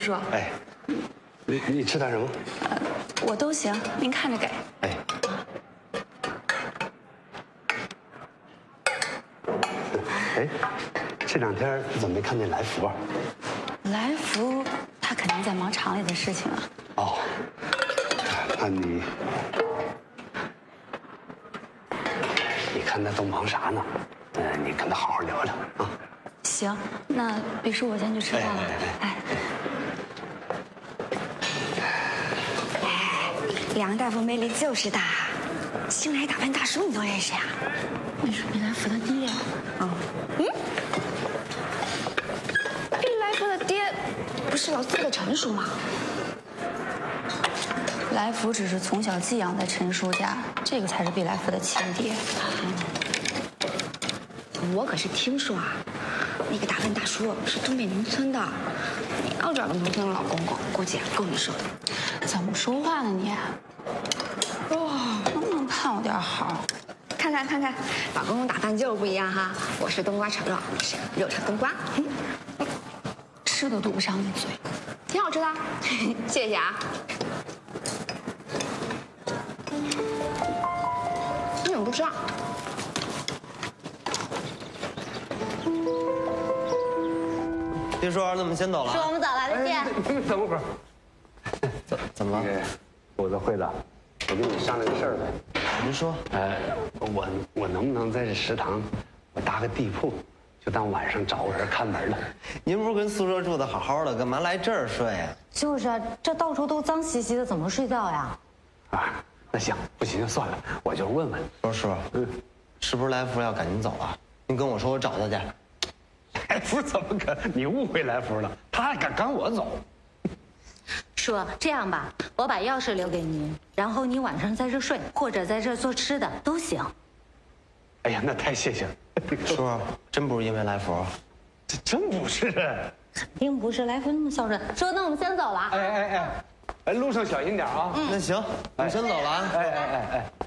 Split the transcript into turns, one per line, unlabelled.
叔，
哎，你吃点什么？
我都行，您看着给。
哎，哎，这两天怎么没看见来福啊？
来福他肯定在忙厂里的事情啊。
哦，那你看他都忙啥呢？你跟他好好聊聊啊。
行，那李叔我先去吃饭了。哎。
梁大夫魅力就是大，新来打扮大叔你都认识呀？
那是毕来福的爹。
毕来福的爹不是老四的陈叔吗？
来福只是从小寄养在陈叔家，这个才是毕来福的亲爹。
我可是听说啊，那个打扮大叔是东北农村的，你要找个农村老公公，估计够你受的。
怎么说话呢你？能不能盼我点好？
看看，老公公打扮就是不一样哈。我是冬瓜炒肉，你是肉炒冬瓜，
吃都堵不上你嘴。
挺好吃的，谢谢啊。你怎么不吃啊？
别说，那我们先走了。
叔，我们走了，再见。
等会儿。
怎么了？
我的惠子，我跟你商量个事儿呗。
您说。
我能不能在这食堂，我搭个地铺，就当晚上找个人看门了？
您不是跟宿舍住的好好的，干嘛来这儿睡呀？
就是啊，这到处都脏兮兮的，怎么睡觉呀？
啊，那行，不行就算了，我就问问。
叔，是不是来福要赶您走啊？您跟我说，我找他去。
来福怎么可？你误会来福了，他还敢赶我走？
说这样吧，我把钥匙留给您，然后你晚上在这睡，或者在这做吃的都行。
哎呀，那太谢谢了。
叔，真不是因为来福？
这真不是。
肯定不是，来福那么孝顺。说，那我们先走了。
哎，路上小心点啊。
那行，我们先走了啊。
哎。